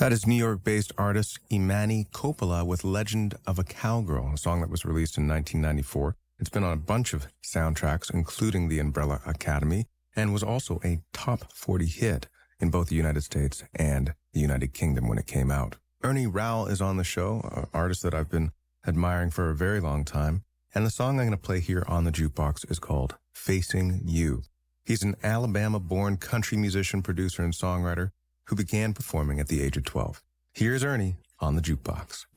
That is New York-based artist Imani Coppola with Legend of a Cowgirl, a song that was released in 1994. It's been on a bunch of soundtracks, including The Umbrella Academy, and was also a top 40 hit in both the United States and the United Kingdom when it came out. Ernie Rowell is on the show, an artist that I've been admiring for a very long time, and the song I'm going to play here on the jukebox is called Facing You. He's an Alabama-born country musician, producer, and songwriter who began performing at the age of 12. Here's Ernie on the jukebox.